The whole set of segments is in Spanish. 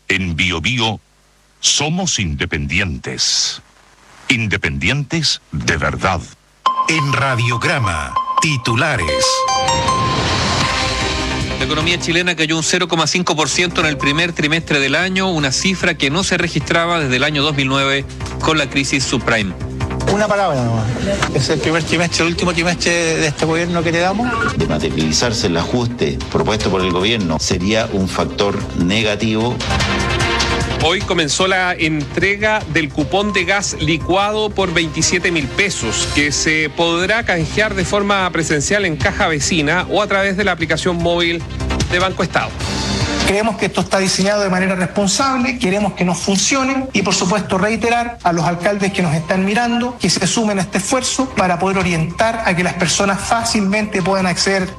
En BioBio somos independientes. Independientes de verdad. En Radiograma, titulares. La economía chilena cayó un 0,5% en el primer trimestre del año, una cifra que no se registraba desde el año 2009 con la crisis subprime. Una palabra nomás. Es el primer trimestre, el último trimestre de este gobierno que tenemos. De materializarse el ajuste propuesto por el gobierno sería un factor negativo. Hoy comenzó la entrega del cupón de gas licuado por 27.000 pesos, que se podrá canjear de forma presencial en caja vecina o a través de la aplicación móvil de Banco Estado. Creemos que esto está diseñado de manera responsable, queremos que nos funcione y por supuesto reiterar a los alcaldes que nos están mirando que se sumen a este esfuerzo para poder orientar a que las personas fácilmente puedan acceder.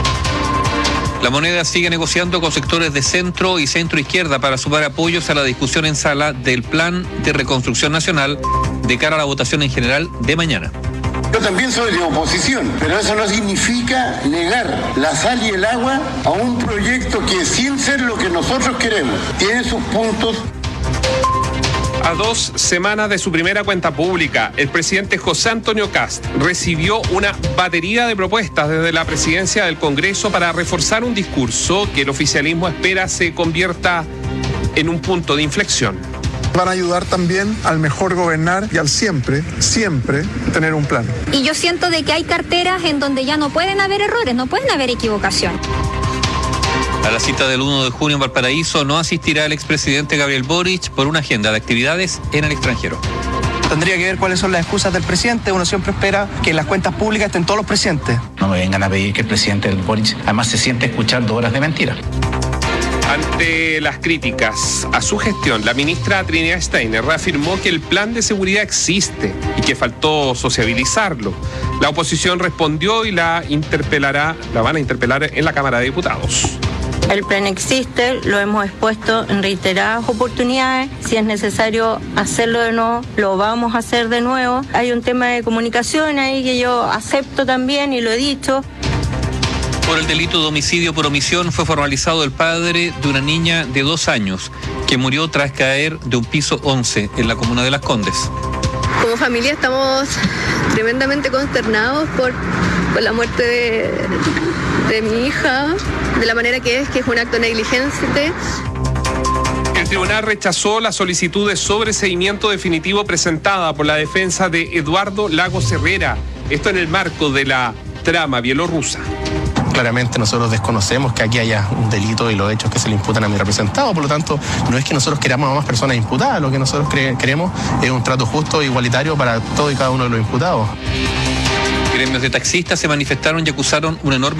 La Moneda sigue negociando con sectores de centro y centro izquierda para sumar apoyos a la discusión en sala del Plan de Reconstrucción Nacional de cara a la votación en general de mañana. Yo también soy de oposición, pero eso no significa negar la sal y el agua a un proyecto que, sin ser lo que nosotros queremos, tiene sus puntos. A 2 semanas de su primera cuenta pública, el presidente José Antonio Kast recibió una batería de propuestas desde la presidencia del Congreso para reforzar un discurso que el oficialismo espera se convierta en un punto de inflexión. Van a ayudar también al mejor gobernar y al siempre tener un plan. Y yo siento de que hay carteras en donde ya no pueden haber errores, no pueden haber equivocación. A la cita del 1 de junio en Valparaíso no asistirá el expresidente Gabriel Boric por una agenda de actividades en el extranjero. Tendría que ver cuáles son las excusas del presidente. Uno siempre espera que en las cuentas públicas estén todos los presidentes. No me vengan a pedir que el presidente Boric además se siente a escuchar 2 horas de mentira. Ante las críticas a su gestión, la ministra Trinidad Steiner reafirmó que el plan de seguridad existe y que faltó sociabilizarlo. La oposición respondió y la van a interpelar en la Cámara de Diputados. El plan existe, lo hemos expuesto en reiteradas oportunidades. Si es necesario hacerlo de nuevo, lo vamos a hacer de nuevo. Hay un tema de comunicación ahí que yo acepto también y lo he dicho. Por el delito de homicidio por omisión fue formalizado el padre de una niña de 2 años que murió tras caer de un piso 11 en la comuna de Las Condes. Como familia estamos tremendamente consternados por la muerte de mi hija, de la manera que es un acto negligente. El tribunal rechazó la solicitud de sobreseimiento definitivo presentada por la defensa de Eduardo Lagos Herrera, esto en el marco de la trama bielorrusa. Claramente nosotros desconocemos que aquí haya un delito y los hechos que se le imputan a mi representado, por lo tanto no es que nosotros queramos a más personas imputadas, lo que nosotros queremos es un trato justo e igualitario para todos y cada uno de los imputados. Gremios de taxistas se manifestaron y acusaron una enorme